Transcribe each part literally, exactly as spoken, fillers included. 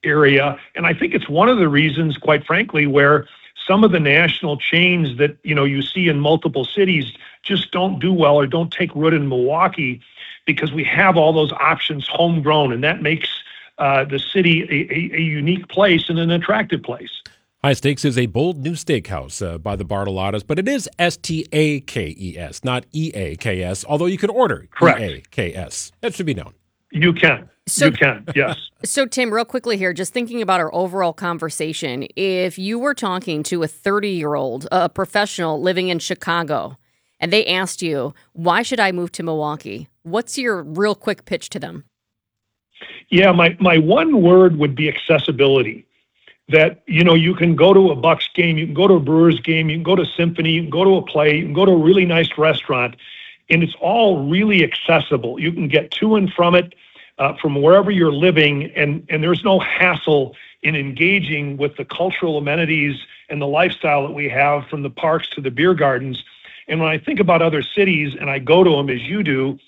area. And I think it's one of the reasons, quite frankly, where some of the national chains that, you know, you see in multiple cities just don't do well or don't take root in Milwaukee, because we have all those options homegrown, and that makes uh, the city a, a, a unique place and an attractive place. High Stakes is a bold new steakhouse uh, by the Bartolottas, but it is S T A K E S, not E A K S, although you can order Correct. E A K S. That should be known. You can. So, you can, yes. So, Tim, real quickly here, just thinking about our overall conversation, if you were talking to a thirty-year-old, a professional living in Chicago, and they asked you, why should I move to Milwaukee? What's your real quick pitch to them? Yeah, my, my one word would be accessibility. That, you know, you can go to a Bucks game, you can go to a Brewers game, you can go to Symphony, you can go to a play, you can go to a really nice restaurant, and it's all really accessible. You can get to and from it uh, from wherever you're living, and, and there's no hassle in engaging with the cultural amenities and the lifestyle that we have, from the parks to the beer gardens. And when I think about other cities, and I go to them as you do,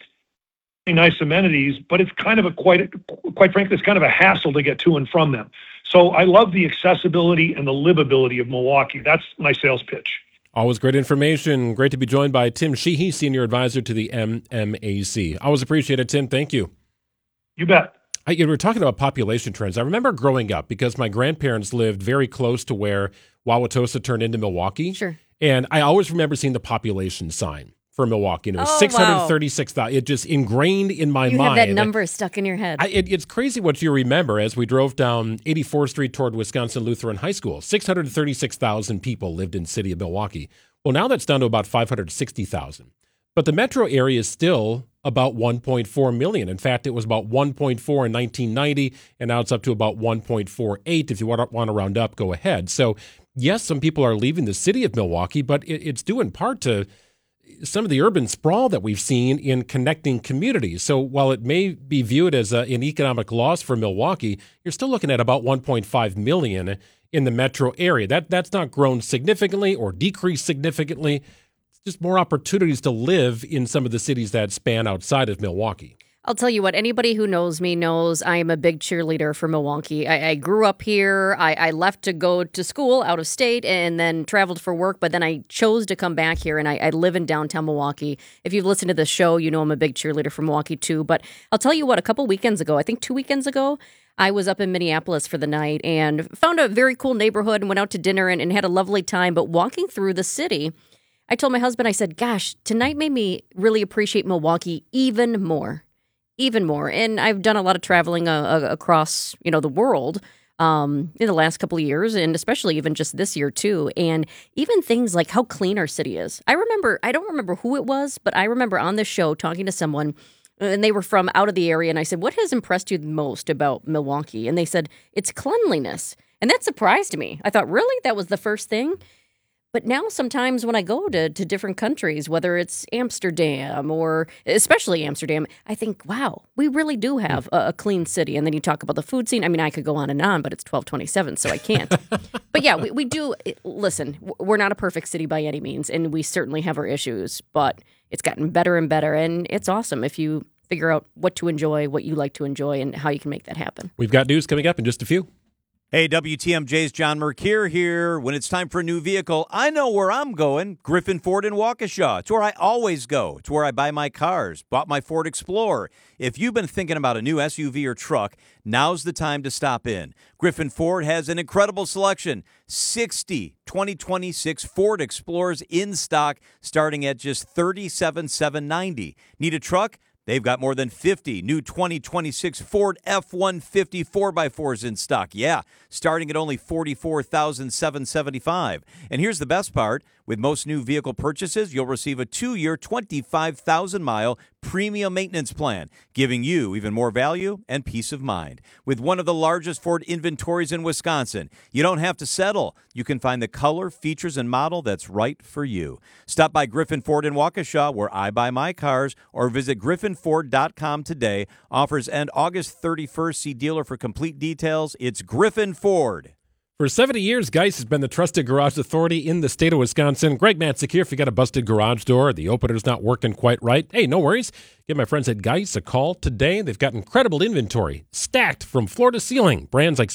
nice amenities, but it's kind of a quite, quite frankly, it's kind of a hassle to get to and from them. So I love the accessibility and the livability of Milwaukee. That's my sales pitch. Always great information. Great to be joined by Tim Sheehy, Senior Advisor to the M M A C. Always appreciate it, Tim. Thank you. You bet. I, you know, we're talking about population trends. I remember growing up, because my grandparents lived very close to where Wauwatosa turned into Milwaukee. Sure. And I always remember seeing the population sign for Milwaukee, and it was oh, six hundred thirty-six thousand. Wow. It just ingrained in my you mind. You have that number stuck in your head. I, it, it's crazy what you remember as we drove down eighty-fourth Street toward Wisconsin Lutheran High School. six hundred thirty-six thousand people lived in the city of Milwaukee. Well, now that's down to about five hundred sixty thousand. But the metro area is still about one point four million. In fact, it was about one point four in nineteen ninety, and now it's up to about one point four eight. If you want to, want to round up, go ahead. So, yes, some people are leaving the city of Milwaukee, but it, it's due in part to some of the urban sprawl that we've seen in connecting communities. So while it may be viewed as a, an economic loss for Milwaukee, you're still looking at about one point five million in the metro area. That That's not grown significantly or decreased significantly. It's just more opportunities to live in some of the cities that span outside of Milwaukee. I'll tell you what, anybody who knows me knows I am a big cheerleader for Milwaukee. I, I grew up here. I, I left to go to school out of state and then traveled for work, but then I chose to come back here, and I, I live in downtown Milwaukee. If you've listened to the show, you know I'm a big cheerleader for Milwaukee too. But I'll tell you what, a couple weekends ago, I think two weekends ago, I was up in Minneapolis for the night and found a very cool neighborhood and went out to dinner and, and had a lovely time. But walking through the city, I told my husband, I said, gosh, tonight made me really appreciate Milwaukee even more. Even more. And I've done a lot of traveling uh, across, you know, the world um, in the last couple of years, and especially even just this year, too. And even things like how clean our city is. I remember, I don't remember who it was, but I remember on this show talking to someone, and they were from out of the area, and I said, what has impressed you the most about Milwaukee? And they said, it's cleanliness. And that surprised me. I thought, really? That was the first thing? But now sometimes when I go to, to different countries, whether it's Amsterdam or especially Amsterdam, I think, wow, we really do have a, a clean city. And then you talk about the food scene. I mean, I could go on and on, but it's twelve twenty-seven, so I can't. But yeah, we, we do. Listen, we're not a perfect city by any means, and we certainly have our issues, but it's gotten better and better. And it's awesome if you figure out what to enjoy, what you like to enjoy, and how you can make that happen. We've got news coming up in just a few. Hey, W T M J's John Mercure here. When it's time for a new vehicle, I know where I'm going. Griffin Ford in Waukesha. It's where I always go. It's where I buy my cars. Bought my Ford Explorer. If you've been thinking about a new S U V or truck, now's the time to stop in. Griffin Ford has an incredible selection. sixty twenty twenty-six Ford Explorers in stock starting at just thirty-seven thousand seven hundred ninety dollars. Need a truck? They've got more than fifty new twenty twenty-six Ford F one fifty four by fours in stock. Yeah, starting at only forty-four thousand seven hundred seventy-five dollars. And here's the best part. With most new vehicle purchases, you'll receive a two-year, twenty-five thousand mile premium maintenance plan, giving you even more value and peace of mind. With one of the largest Ford inventories in Wisconsin, you don't have to settle. You can find the color, features, and model that's right for you. Stop by Griffin Ford in Waukesha, where I buy my cars, or visit griffin ford dot com today. Offers end August thirty-first. See dealer for complete details. It's Griffin Ford. For seventy years, Geis has been the trusted garage authority in the state of Wisconsin. Greg Matzik here. If you got a busted garage door, the opener's not working quite right, hey, no worries. Give my friends at Geis a call today. They've got incredible inventory, stacked from floor to ceiling. Brands like